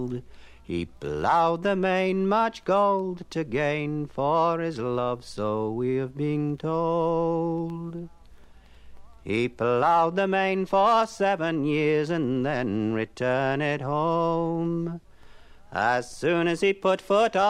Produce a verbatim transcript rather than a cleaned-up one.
He ploughed the main, much gold to gain for his love, so we've been told. He ploughed the main for seven years and then returned it home. As soon as he put foot on